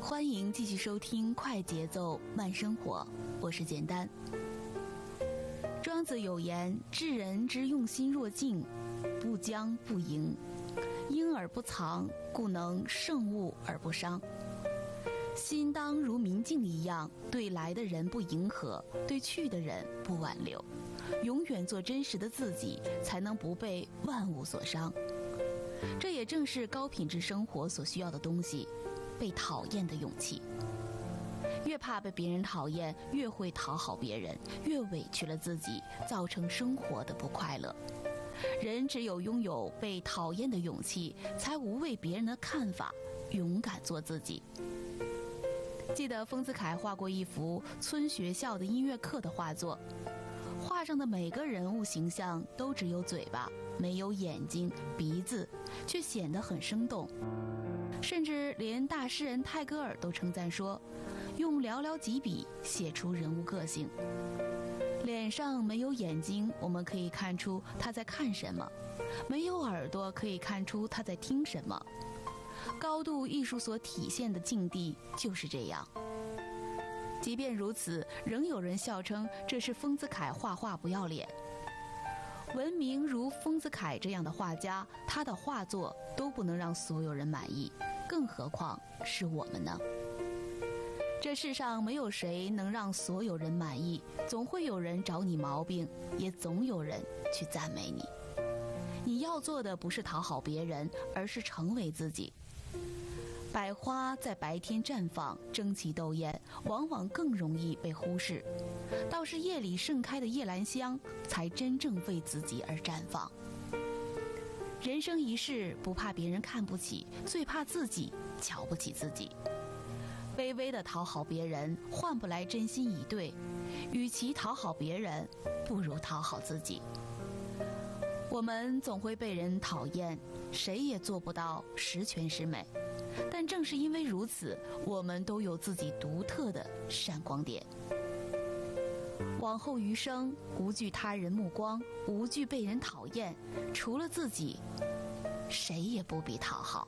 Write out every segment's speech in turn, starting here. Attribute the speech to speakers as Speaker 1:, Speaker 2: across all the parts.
Speaker 1: 欢迎继续收听快节奏慢生活，我是简单。庄子有言：治人之用心若镜，不将不迎，婴而不藏，故能胜物而不伤。心当如明镜一样，对来的人不迎合，对去的人不挽留，永远做真实的自己，才能不被万物所伤。这也正是高品质生活所需要的东西，被讨厌的勇气。越怕被别人讨厌，越会讨好别人，越委屈了自己，造成生活的不快乐。人只有拥有被讨厌的勇气，才无畏别人的看法，勇敢做自己。记得丰子恺画过一幅村学校的音乐课的画作，画上的每个人物形象都只有嘴巴，没有眼睛、鼻子，却显得很生动。甚至连大诗人泰戈尔都称赞说，用寥寥几笔写出人物个性。脸上没有眼睛，我们可以看出他在看什么；没有耳朵，可以看出他在听什么。高度艺术所体现的境地就是这样。即便如此，仍有人笑称这是丰子恺画画不要脸。闻名如丰子恺这样的画家，他的画作都不能让所有人满意，更何况是我们呢？这世上没有谁能让所有人满意，总会有人找你毛病，也总有人去赞美你。你要做的不是讨好别人，而是成为自己。百花在白天绽放，争奇斗艳，往往更容易被忽视，倒是夜里盛开的夜来香，才真正为自己而绽放。人生一世，不怕别人看不起，最怕自己瞧不起自己。卑微的讨好别人，换不来真心以对，与其讨好别人，不如讨好自己。我们总会被人讨厌，谁也做不到十全十美，但正是因为如此，我们都有自己独特的闪光点。往后余生，无惧他人目光，无惧被人讨厌，除了自己，谁也不必讨好。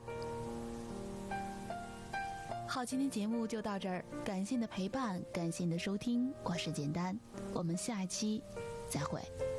Speaker 1: 好，今天节目就到这儿，感谢你的陪伴，感谢你的收听，我是简单，我们下一期再会。